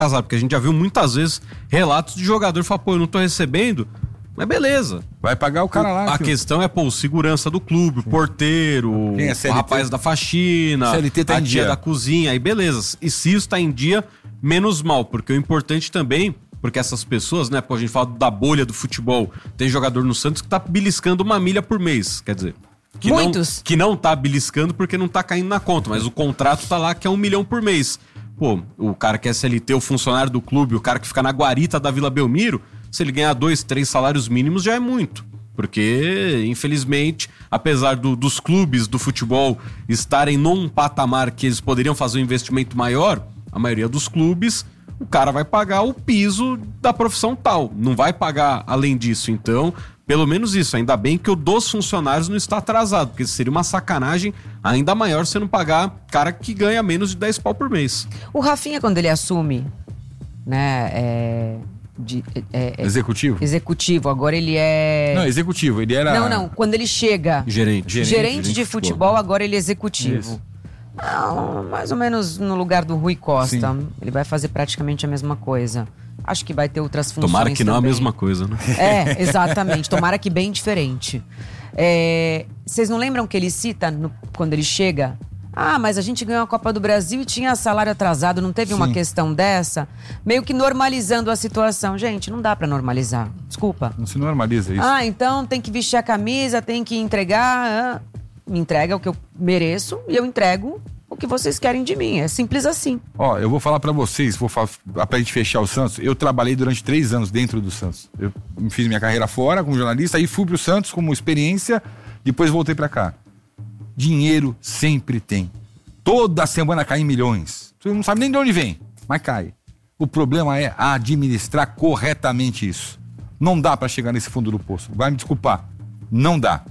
atrasado, porque a gente já viu muitas vezes relatos de jogador falar, pô, eu não tô recebendo, mas beleza. Vai pagar o cara lá. A questão é, pô, segurança do clube, o porteiro, o rapaz da faxina, CLT tá a em tia dia da cozinha, aí beleza. E se isso tá em dia, menos mal, porque o importante também, porque essas pessoas, né, pô, a gente fala da bolha do futebol, tem jogador no Santos que tá beliscando 1 milha por mês, quer dizer... Que não tá beliscando porque não tá caindo na conta, mas o contrato tá lá que é 1 milhão por mês. Pô, o cara que é CLT, o funcionário do clube, o cara que fica na guarita da Vila Belmiro, se ele ganhar 2, 3 salários mínimos já é muito. Porque, infelizmente, apesar dos clubes do futebol estarem num patamar que eles poderiam fazer um investimento maior, a maioria dos clubes, o cara vai pagar o piso da profissão tal, não vai pagar além disso. Então, pelo menos isso, ainda bem que o dos funcionários não está atrasado, porque seria uma sacanagem ainda maior você não pagar cara que ganha menos de 10 pau por mês. O Rafinha, quando ele assume, né, Executivo, agora ele é... Não, executivo, ele era... Não, quando ele chega... Gerente de futebol, agora ele é executivo. Isso. Não, mais ou menos no lugar do Rui Costa. Sim. Ele vai fazer praticamente a mesma coisa. Acho que vai ter outras funções. Tomara que não também. A mesma coisa, né? Exatamente. Tomara que bem diferente. Vocês não lembram que ele cita quando ele chega? Ah, mas a gente ganhou a Copa do Brasil e tinha salário atrasado, não teve uma questão dessa? Meio que normalizando a situação. Gente, não dá pra normalizar. Desculpa. Não se normaliza isso. Ah, então tem que vestir a camisa, tem que entregar... Me entrega o que eu mereço e eu entrego o que vocês querem de mim. É simples assim. Ó, eu vou falar pra vocês, pra gente fechar o Santos, eu trabalhei durante 3 anos dentro do Santos. Eu fiz minha carreira fora como jornalista, aí fui pro Santos como experiência, depois voltei pra cá. Dinheiro sempre tem. Toda semana cai em milhões. Você não sabe nem de onde vem, mas cai. O problema é administrar corretamente isso. Não dá pra chegar nesse fundo do poço. Vai me desculpar. Não dá.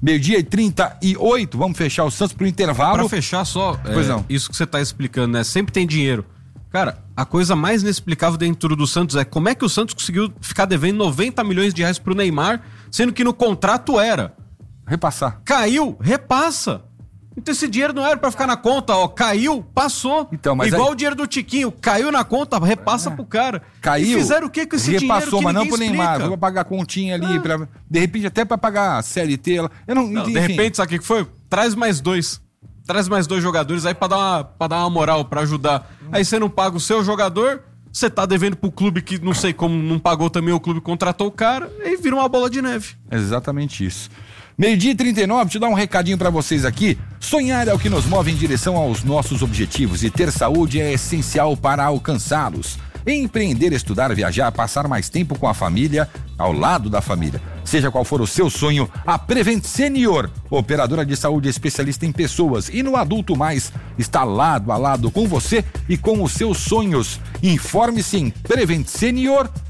12h38, vamos fechar o Santos pro intervalo. Pra fechar só, isso que você tá explicando, né? Sempre tem dinheiro. Cara, a coisa mais inexplicável dentro do Santos é como é que o Santos conseguiu ficar devendo 90 milhões de reais pro Neymar, sendo que no contrato era repassar. Caiu, repassa. Então esse dinheiro não era pra ficar na conta, ó, caiu, passou. Então, mas igual o dinheiro do Tiquinho, caiu na conta, repassa pro cara. Caiu. E fizeram o que com esse dinheiro? Repassou, mas não pro Neymar, explica. vou pagar a continha ali, de repente até pra pagar a CLT. Eu não de repente, sabe o que foi? Traz mais 2 jogadores aí pra dar uma moral, pra ajudar. Aí você não paga o seu jogador, você tá devendo pro clube que não sei como não pagou também, o clube contratou o cara, e vira uma bola de neve. Exatamente isso. 12h39, deixa eu dar um recadinho pra vocês aqui. Sonhar é o que nos move em direção aos nossos objetivos e ter saúde é essencial para alcançá-los. Empreender, estudar, viajar, passar mais tempo com a família, ao lado da família. Seja qual for o seu sonho, a Prevent Senior, operadora de saúde especialista em pessoas e no Adulto Mais, está lado a lado com você e com os seus sonhos. Informe-se em preventsenior.com.br,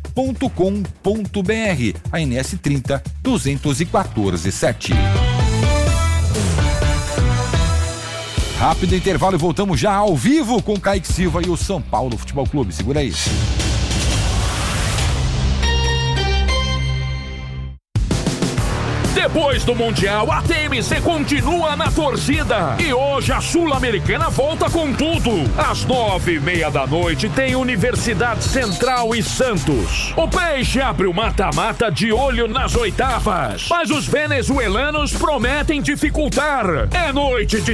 ANS 30 214 7. Rápido intervalo e voltamos já ao vivo com Kaique Silva e o São Paulo Futebol Clube. Segura aí. Depois do Mundial, a TMC continua na torcida. E hoje a Sul-Americana volta com tudo. Às 9:30 tem Universidade Central e Santos. O Peixe abre o mata-mata de olho nas oitavas. Mas os venezuelanos prometem dificultar. É noite de